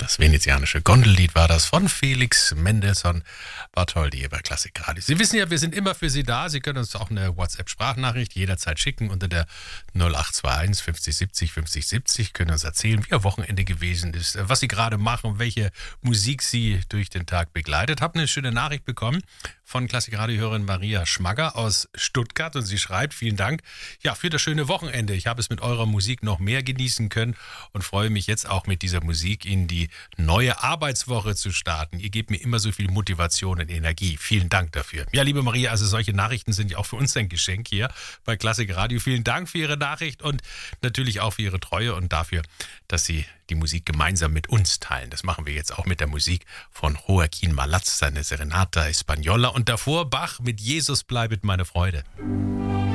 Das venezianische Gondellied war das von Felix Mendelssohn Bartholdy hier bei Klassikradio. Sie wissen ja, wir sind immer für Sie da. Sie können uns auch eine WhatsApp-Sprachnachricht jederzeit schicken unter der 0821 50 70 50 70. Können uns erzählen, wie Ihr Wochenende gewesen ist, was Sie gerade machen, welche Musik Sie durch den Tag begleitet. Habe eine schöne Nachricht bekommen von Klassikradio-Hörerin Maria Schmagger aus Stuttgart und sie schreibt, vielen Dank für das schöne Wochenende. Ich habe es mit eurer Musik noch mehr genießen können und freue mich jetzt auch mit dieser Musik in die neue Arbeitswoche zu starten. Ihr gebt mir immer so viel Motivation und Energie. Vielen Dank dafür. Ja, liebe Maria, also solche Nachrichten sind ja auch für uns ein Geschenk hier bei Klassikradio. Vielen Dank für Ihre Nachricht und natürlich auch für Ihre Treue und dafür, dass Sie die Musik gemeinsam mit uns teilen. Das machen wir jetzt auch mit der Musik von Joaquin Malatz, seine Serenata Española und davor Bach mit Jesus bleibet meine Freude.